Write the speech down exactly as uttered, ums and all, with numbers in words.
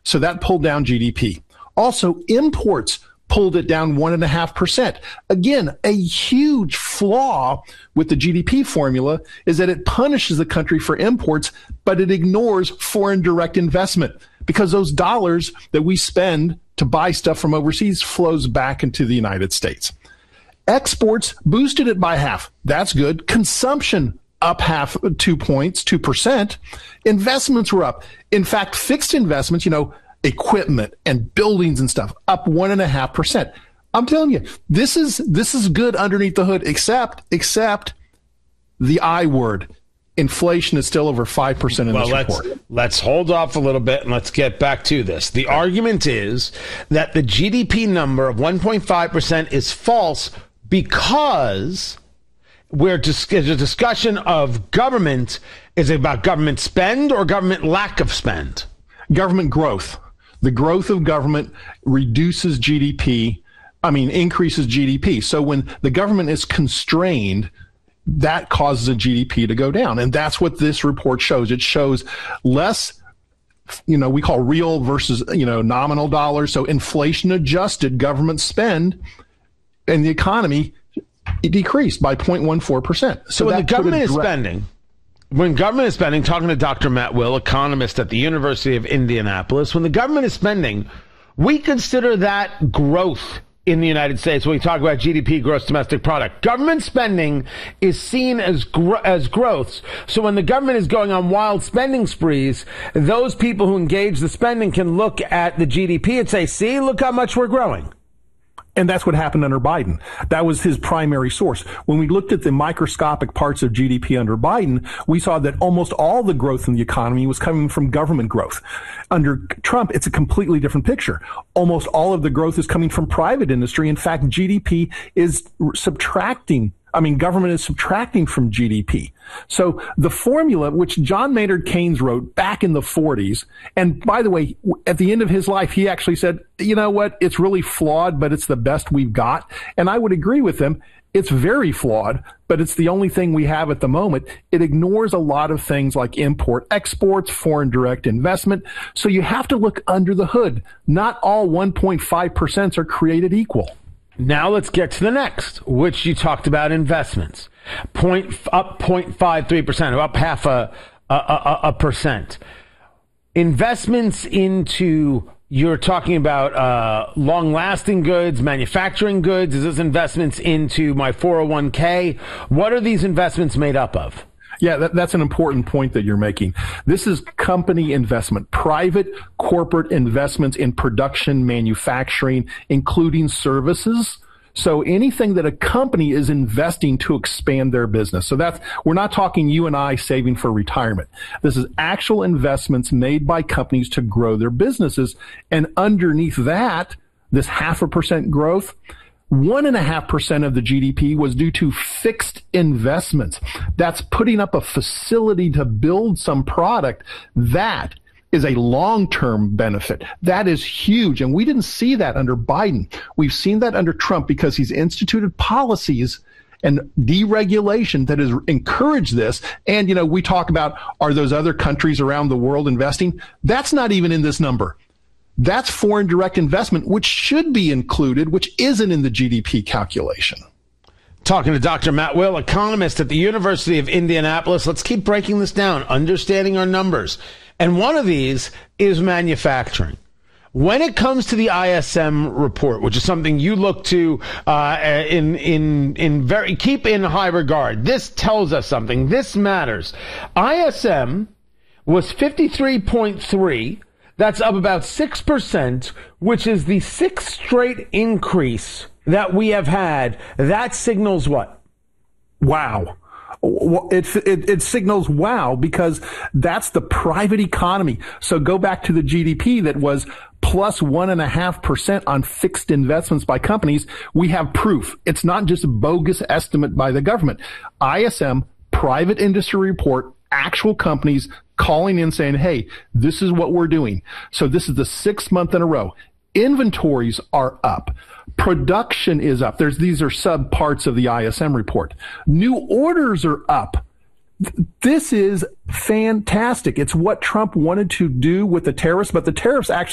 So that pulled down G D P. Also, imports pulled it down one and a half percent. Again, a huge flaw with the G D P formula is that it punishes the country for imports, but it ignores foreign direct investment because those dollars that we spend to buy stuff from overseas flows back into the United States. Exports boosted it by half. That's good. Consumption up half, two points, two percent. Investments were up. In fact, fixed investments, you know, equipment and buildings and stuff, up one and a half percent. I'm telling you, this is this is good underneath the hood, except except the I word. Inflation is still over five percent in well, this let's, report. Let's hold off a little bit and let's get back to this. The argument is that the G D P number of one point five percent is false because where dis- the discussion of government is about government spend or government lack of spend. Government growth. The growth of government reduces G D P, I mean, increases G D P. So when the government is constrained, that causes a G D P to go down. And that's what this report shows. It shows less, you know, we call real versus, you know, nominal dollars. So inflation adjusted government spend in the economy it decreased by zero point one four percent. So, so when the government is direct- spending, when government is spending, talking to Doctor Matt Will, economist at the University of Indianapolis, when the government is spending, we consider that growth in the United States. When we talk about G D P, gross domestic product, government spending is seen as gro- as growth. So when the government is going on wild spending sprees, those people who engage the spending can look at the G D P and say, see, look how much we're growing. And that's what happened under Biden. That was his primary source. When we looked at the microscopic parts of G D P under Biden, we saw that almost all the growth in the economy was coming from government growth. Under Trump, it's a completely different picture. Almost all of the growth is coming from private industry. In fact, G D P is subtracting I mean, government is subtracting from G D P. So the formula, which John Maynard Keynes wrote back in the forties, and by the way, at the end of his life, he actually said, you know what, it's really flawed, but it's the best we've got. And I would agree with him. It's very flawed, but it's the only thing we have at the moment. It ignores a lot of things like import, exports, foreign direct investment. So you have to look under the hood. Not all one point five percent are created equal. Now let's get to the next, which you talked about investments. Point, up zero point five three percent, up half a, a, a, a percent. Investments into, you're talking about uh, long-lasting goods, manufacturing goods. Is this investments into my four oh one k? What are these investments made up of? Yeah, that, that's an important point that you're making. This is company investment, private corporate investments in production, manufacturing, including services. So anything that a company is investing to expand their business. So that's, we're not talking you and I saving for retirement. This is actual investments made by companies to grow their businesses. And underneath that, this half a percent growth, One and a half percent of the G D P was due to fixed investments. That's putting up a facility to build some product. That is a long-term benefit. That is huge. And we didn't see that under Biden. We've seen that under Trump because he's instituted policies and deregulation that has encouraged this. And, you know, we talk about, are those other countries around the world investing? That's not even in this number. That's foreign direct investment, which should be included, which isn't in the G D P calculation. Talking to Doctor Matt Will, economist at the University of Indianapolis. Let's keep breaking this down, understanding our numbers. And one of these is manufacturing. When it comes to the I S M report, which is something you look to uh, in in in very keep in high regard, this tells us something. This matters. I S M was fifty-three point three. That's up about six percent, which is the sixth straight increase that we have had. That signals what? Wow. It, it, it signals wow, because that's the private economy. So go back to the G D P that was plus one and a half percent on fixed investments by companies. We have proof. It's not just a bogus estimate by the government. I S M, private industry report, actual companies calling in saying, hey, this is what we're doing. So this is the sixth month in a row. Inventories are up. Production is up. There's, these are sub parts of the I S M report. New orders are up. This is fantastic. It's what Trump wanted to do with the tariffs, but the tariffs actually